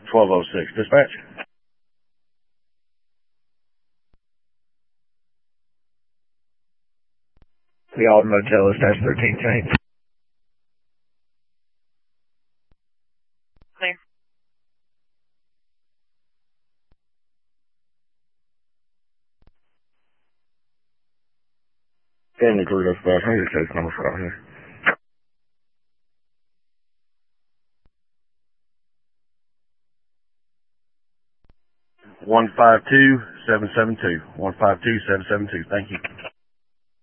1206. Dispatch? The Alden Motel is dash 13 change. Clear. Family crew dispatch. I need to take number 5 here. 152772. 152772. Thank you.